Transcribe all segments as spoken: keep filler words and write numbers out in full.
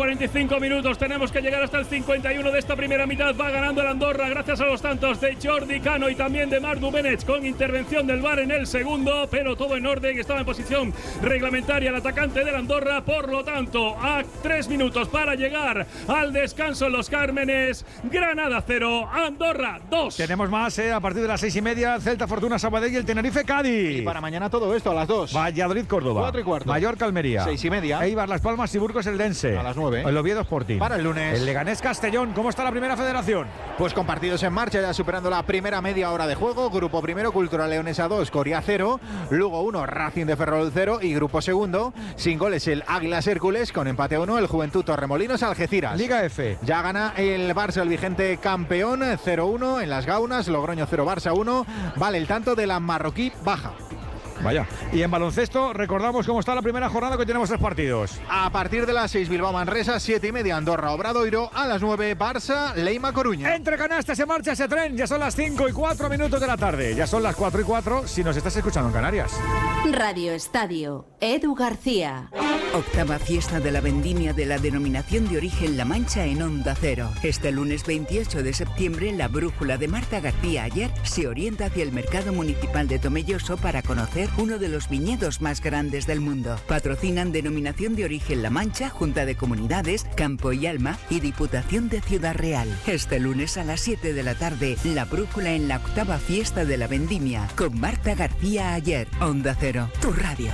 cuarenta y cinco minutos. Tenemos que llegar hasta el cincuenta y uno de esta primera mitad. Va ganando el Andorra gracias a los tantos de Jordi Cano y también de Marc Domènech, con intervención del V A R en el segundo, pero todo en orden. Estaba en posición reglamentaria el atacante del Andorra. Por lo tanto, a tres minutos para llegar al descanso en Los Cármenes. Granada cero, Andorra dos. Tenemos más eh, a partir de las seis y media. Celta, Fortuna, Sabadell y el Tenerife, Cádiz. Y para mañana todo esto a las dos. Valladolid, Córdoba. Cuatro y cuarto. Mallorca, Almería. Seis y media. Eibar, Las Palmas y Burgos, el Dense. A las nueve. El Oviedo, Sporting. Para el lunes. El Leganés, Castellón. ¿Cómo está la primera federación? Pues con partidos en marcha, ya superando la primera media hora de juego. Grupo primero, Cultural Leonesa dos, Coria cero. Lugo uno, Racing de Ferrol cero. Y grupo segundo, sin goles, el Águilas Hércules. Con empate uno, el Juventud Torremolinos, Algeciras. Liga F. Ya gana el Barça, el vigente campeón, cero uno en las Gaunas. Logroño cero, Barça uno. Vale el tanto de la marroquí baja. Vaya. Y en baloncesto, recordamos cómo está la primera jornada, que tenemos tres partidos. A partir de las seis, Bilbao Manresa, siete y media, Andorra Obradoiro. A las nueve, Barça Leima Coruña. Entre canastas se marcha ese tren. Ya son las cinco y cuatro minutos de la tarde. Ya son las cuatro y cuatro si nos estás escuchando en Canarias. Radio Estadio, Edu García. Octava fiesta de la vendimia de la denominación de origen La Mancha en Onda Cero. Este lunes veintiocho de septiembre, la brújula de Marta García Ayer se orienta hacia el mercado municipal de Tomelloso para conocer uno de los viñedos más grandes del mundo. Patrocinan Denominación de Origen La Mancha, Junta de Comunidades, Campo y Alma y Diputación de Ciudad Real. Este lunes a las siete de la tarde, la brújula en la octava fiesta de la vendimia con Marta García Ayer. Onda Cero, tu radio.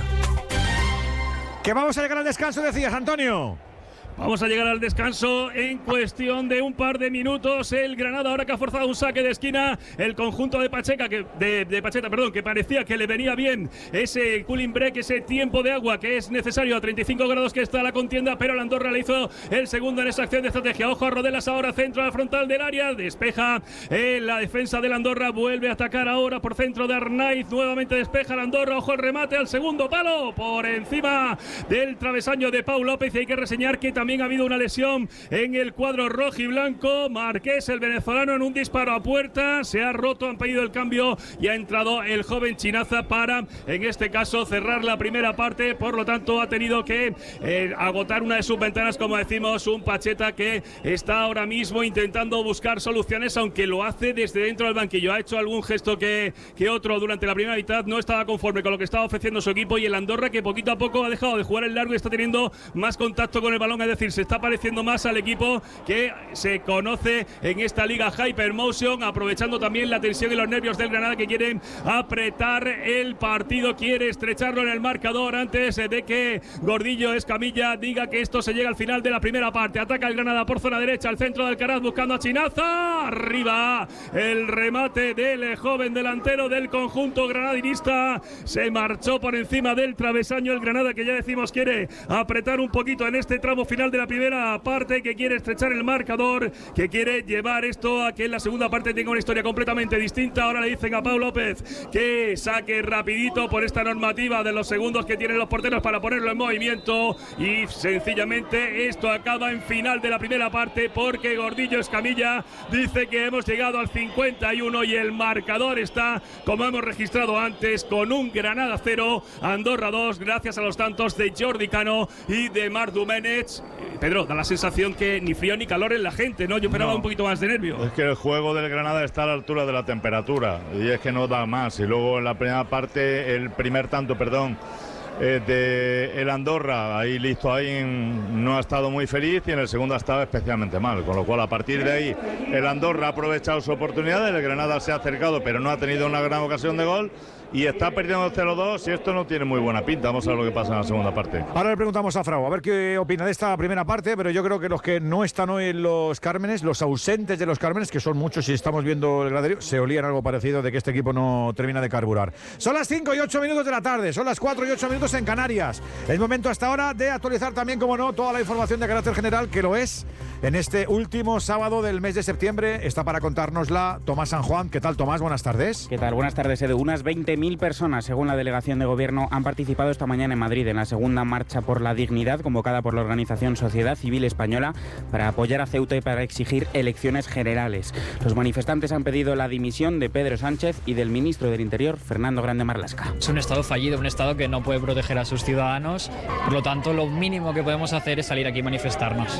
Que vamos a llegar al descanso, decías, Antonio. Vamos a llegar al descanso en cuestión de un par de minutos. El Granada ahora que ha forzado un saque de esquina. El conjunto de Pacheca, que, de, de Pacheta, perdón, que parecía que le venía bien ese cooling break, ese tiempo de agua que es necesario a treinta y cinco grados que está la contienda, pero el Andorra le hizo el segundo en esa acción de estrategia. Ojo a Rodelas ahora, centro al frontal del área, despeja en la defensa del Andorra, vuelve a atacar ahora por centro de Arnaiz, nuevamente despeja el Andorra, ojo el remate al segundo palo, por encima del travesaño de Pau López. Y hay que reseñar que también ha habido una lesión en el cuadro rojo y blanco. Marqués, el venezolano, en un disparo a puerta, se ha roto, han pedido el cambio y ha entrado el joven Chinaza para, en este caso, cerrar la primera parte. Por lo tanto, ha tenido que eh, agotar una de sus ventanas, como decimos, un Pacheta que está ahora mismo intentando buscar soluciones, aunque lo hace desde dentro del banquillo. Ha hecho algún gesto que, que otro durante la primera mitad, no estaba conforme con lo que estaba ofreciendo su equipo, y el Andorra, que poquito a poco ha dejado de jugar el largo y está teniendo más contacto con el balón, es decir, se está pareciendo más al equipo que se conoce en esta liga Hypermotion, aprovechando también la tensión y los nervios del Granada, que quieren apretar el partido, quiere estrecharlo en el marcador antes de que Gordillo Escamilla diga que esto se llega al final de la primera parte. Ataca el Granada por zona derecha, al centro del Alcaraz, buscando a Chinaza, arriba el remate del joven delantero del conjunto granadinista, se marchó por encima del travesaño el Granada, que ya decimos quiere apretar un poquito en este tramo final de la primera parte, que quiere estrechar el marcador, que quiere llevar esto a que en la segunda parte tenga una historia completamente distinta. Ahora le dicen a Pau López que saque rapidito por esta normativa de los segundos que tienen los porteros para ponerlo en movimiento, y sencillamente esto acaba en final de la primera parte, porque Gordillo Escamilla dice que hemos llegado al cincuenta y uno y el marcador está, como hemos registrado antes, con un Granada cero, Andorra dos, gracias a los tantos de Jordi Cano y de Marc Domènech. Pedro, da la sensación que ni frío ni calor en la gente, ¿no? Yo esperaba no, un poquito más de nervio. Es que el juego del Granada está a la altura de la temperatura y es que no da más. Y luego en la primera parte, el primer tanto, perdón, eh, de el Andorra, ahí listo, ahí no ha estado muy feliz, y en el segundo ha estado especialmente mal. Con lo cual, a partir de ahí, el Andorra ha aprovechado su oportunidad, el Granada se ha acercado, pero no ha tenido una gran ocasión de gol. Y está perdiendo cero dos, y esto no tiene muy buena pinta. Vamos a ver lo que pasa en la segunda parte. Ahora le preguntamos a Frau a ver qué opina de esta primera parte, pero yo creo que los que no están hoy en los Cármenes, los ausentes de los Cármenes, que son muchos y estamos viendo el graderío, se olían algo parecido de que este equipo no termina de carburar. Son las cinco y ocho minutos de la tarde, son las cuatro y ocho minutos en Canarias. Es momento hasta ahora de actualizar también, como no, toda la información de carácter general, que lo es en este último sábado del mes de septiembre. Está para contárnosla Tomás San Juan. ¿Qué tal, Tomás? Buenas tardes. ¿Qué tal? Buenas tardes, Edu. Unas veinte mil personas, según la delegación de gobierno, han participado esta mañana en Madrid en la segunda marcha por la dignidad convocada por la organización Sociedad Civil Española para apoyar a Ceuta y para exigir elecciones generales. Los manifestantes han pedido la dimisión de Pedro Sánchez y del ministro del Interior, Fernando Grande Marlaska. Es un Estado fallido, un Estado que no puede proteger a sus ciudadanos. Por lo tanto, lo mínimo que podemos hacer es salir aquí y manifestarnos.